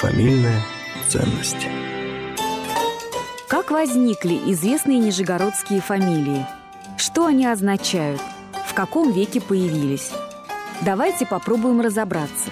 Фамильная ценность. Как возникли известные нижегородские фамилии? Что они означают? В каком веке появились? Давайте попробуем разобраться.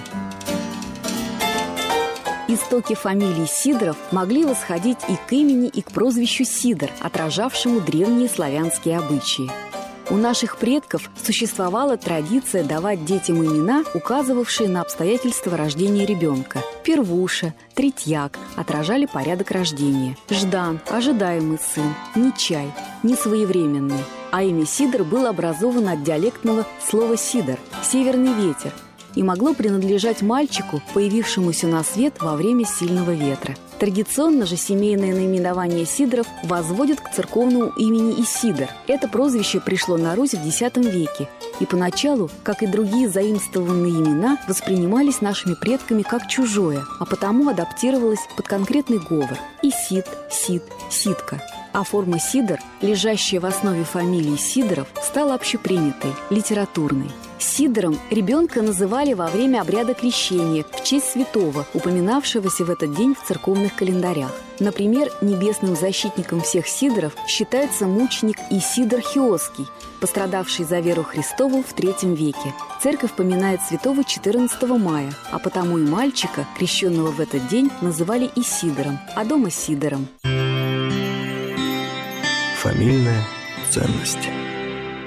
Истоки фамилии Сидоров могли восходить и к имени, и к прозвищу Сидор, отражавшему древние славянские обычаи. У наших предков существовала традиция давать детям имена, указывавшие на обстоятельства рождения ребенка. Первуша, Третьяк отражали порядок рождения. Ждан – ожидаемый сын, Нечай – несвоевременный. А имя Сидор было образовано от диалектного слова «сидор» – «северный ветер», и могло принадлежать мальчику, появившемуся на свет во время сильного ветра. Традиционно же семейное наименование Сидоров возводят к церковному имени Исидор. Это прозвище пришло на Русь в X веке, и поначалу, как и другие заимствованные имена, воспринимались нашими предками как чужое, а потому адаптировалось под конкретный говор – Исид, Сид, Сидка. А форма Сидор, лежащая в основе фамилии Сидоров, стала общепринятой, литературной. Сидором ребенка называли во время обряда крещения в честь святого, упоминавшегося в этот день в церковных календарях. Например, небесным защитником всех Сидоров считается мученик Исидор Хиосский, пострадавший за веру Христову в III веке. Церковь поминает святого 14 мая, а потому и мальчика, крещенного в этот день, называли Исидором, а дома Сидором. Фамильная ценность.